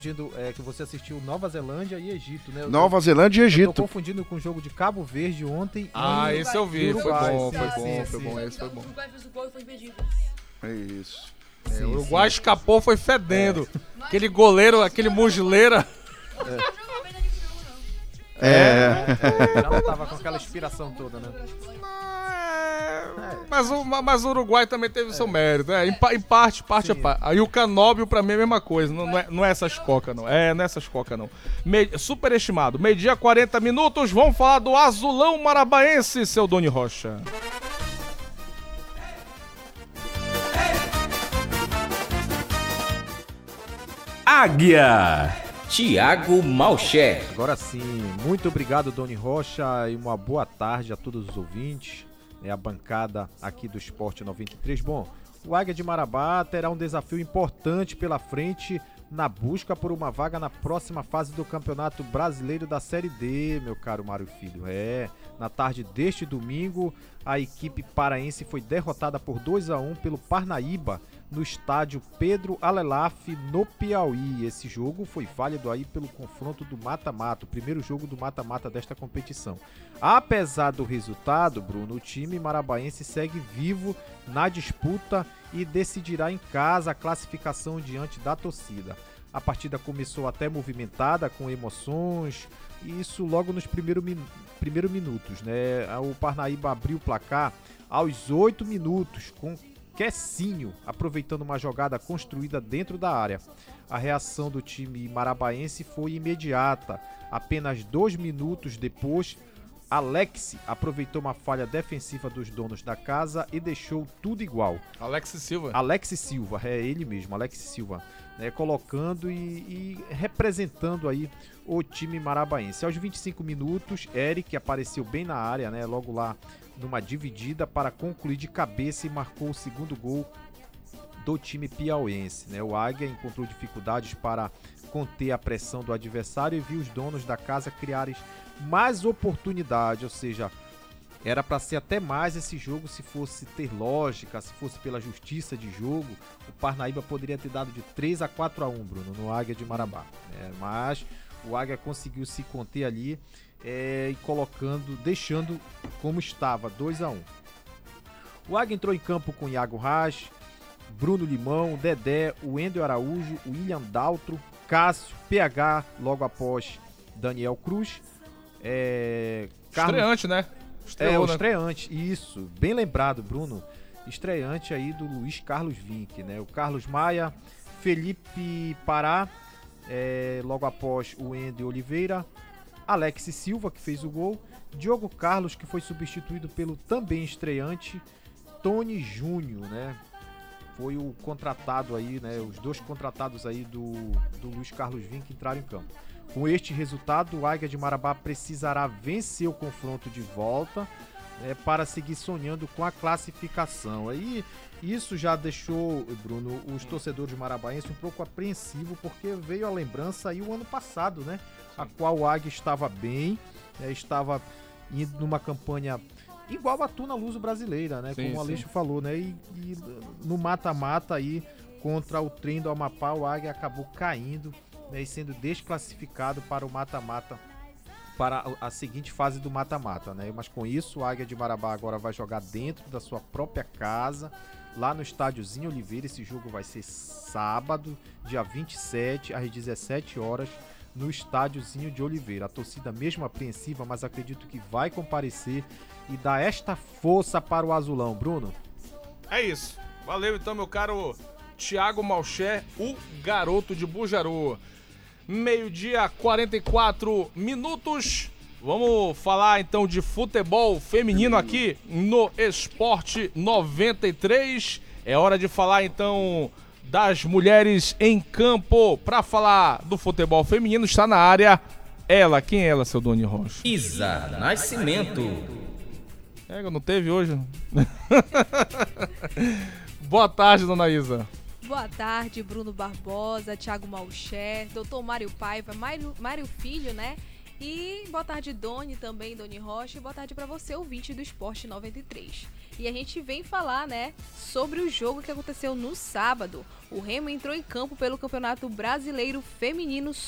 Que você assistiu Nova Zelândia e Egito, né? Nova Zelândia e Egito. Eu tô confundindo com o jogo de Cabo Verde ontem. Esse eu vi. Foi bom, sim. foi bom. Esse foi bom. O Uruguai fez o gol e foi impedido. É isso. O Uruguai escapou, foi fedendo. Aquele goleiro, aquele mogileira. Já não tava com aquela inspiração toda, né? Mas o Uruguai também teve seu mérito. Em parte. Aí o Canóbio, pra mim, é a mesma coisa. Não é essas coca, não. Não é essas coca, não. Superestimado. Meio-dia, 40 minutos. Vamos falar do Azulão Marabaense, seu Doni Rocha. Águia, Thiago Malcher. Agora sim, muito obrigado, Doni Rocha, e uma boa tarde a todos os ouvintes, a bancada aqui do Esporte 93. Bom, o Águia de Marabá terá um desafio importante pela frente na busca por uma vaga na próxima fase do Campeonato Brasileiro da Série D, meu caro Mário Filho. Na tarde deste domingo, a equipe paraense foi derrotada por 2-1 pelo Parnaíba, no estádio Pedro Alelaf, no Piauí. Esse jogo foi válido aí pelo confronto do mata-mata, o primeiro jogo do mata-mata desta competição. Apesar do resultado, Bruno, o time marabaense segue vivo na disputa e decidirá em casa a classificação diante da torcida. A partida começou até movimentada, com emoções, e isso logo nos primeiros minutos, né? O Parnaíba abriu o placar aos 8 minutos, com Quessinho aproveitando uma jogada construída dentro da área. A reação do time marabaense foi imediata. Apenas 2 minutos depois, Alex aproveitou uma falha defensiva dos donos da casa e deixou tudo igual. Alex Silva, é ele mesmo, Alex Silva, né, colocando e representando aí o time marabaense. Aos 25 minutos, Eric apareceu bem na área, né, logo lá numa dividida para concluir de cabeça e marcou o segundo gol do time piauiense, né? O Águia encontrou dificuldades para conter a pressão do adversário e viu os donos da casa criarem mais oportunidade, ou seja, era para ser até mais esse jogo se fosse ter lógica, se fosse pela justiça de jogo. O Parnaíba poderia ter dado de 3-4-1, Bruno, no Águia de Marabá, mas o Águia conseguiu se conter ali e deixando como estava, 2-1. O Águia entrou em campo com Iago Reis, Bruno Limão, Dedé, o Wendel Araújo, o William Daltro, Cássio, PH, logo após Daniel Cruz. Estreante, né? O estreante, isso, bem lembrado, Bruno. Estreante aí do Luiz Carlos Vinck, né? O Carlos Maia, Felipe Pará, logo após o Wendel Oliveira, Alex Silva, que fez o gol, Diogo Carlos, que foi substituído pelo também estreante Tony Júnior, né? Foi o contratado aí, né? Os dois contratados aí do Luiz Carlos Vinck entraram em campo. Com este resultado, o Águia de Marabá precisará vencer o confronto de volta, para seguir sonhando com a classificação. Aí isso já deixou, Bruno, os torcedores marabaenses um pouco apreensivos, porque veio a lembrança aí o ano passado, né? A qual o Águia estava bem, estava indo numa campanha igual a Tuna Luso brasileira, né? Como o Aleixo falou, né? E no mata-mata aí contra o Trem do Amapá, o Águia acabou caindo, né, e sendo desclassificado para o mata-mata, para a seguinte fase do mata-mata, né? Mas com isso, o Águia de Marabá agora vai jogar dentro da sua própria casa, lá no Estádiozinho Oliveira. Esse jogo vai ser sábado, dia 27, às 17 horas, no Estádiozinho de Oliveira. A torcida mesmo apreensiva, mas acredito que vai comparecer e dar esta força para o Azulão, Bruno. É isso. Valeu então, meu caro Thiago Malcher, o garoto de Bujaru. Meio-dia, 44 minutos. Vamos falar então de futebol feminino aqui no Esporte 93. É hora de falar então das mulheres em campo. Para falar do futebol feminino, está na área ela. Quem é ela, seu Doni Rocha? Isa Nascimento. Não teve hoje. Boa tarde, dona Isa. Boa tarde, Bruno Barbosa, Thiago Malcher, doutor Mário Paiva, Mário Filho, né? E boa tarde, Doni também, Doni Rocha. E boa tarde pra você, ouvinte do Esporte 93. E a gente vem falar, né, sobre o jogo que aconteceu no sábado. O Remo entrou em campo pelo Campeonato Brasileiro Feminino